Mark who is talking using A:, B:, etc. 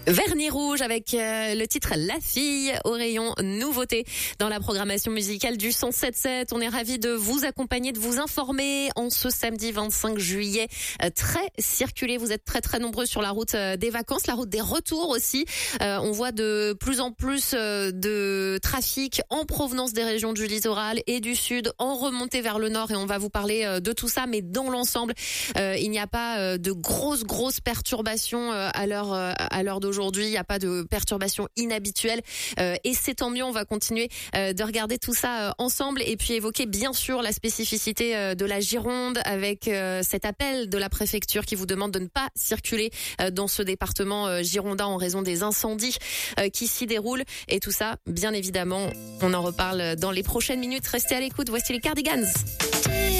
A: Vernis rouge avec le titre La Fille au rayon nouveauté dans la programmation musicale du 107.7. On est ravis de vous accompagner, de vous informer en ce samedi 25 juillet. Très circulé, vous êtes très nombreux sur la route des vacances, la route des retours aussi. On voit de plus en plus de trafic en provenance des régions du littoral et du sud en remontée vers le nord, et on va vous parler de tout ça. Mais dans l'ensemble, il n'y a pas de grosses perturbations à l'heure d'aujourd'hui. Il n'y a pas de perturbations inhabituelles et c'est tant mieux. On va continuer de regarder tout ça ensemble et puis évoquer bien sûr la spécificité de la Gironde avec cet appel de la préfecture qui vous demande de ne pas circuler dans ce département girondin en raison des incendies qui s'y déroulent. Et tout ça, bien évidemment, on en reparle dans les prochaines minutes. Restez à l'écoute. Voici les Cardigans.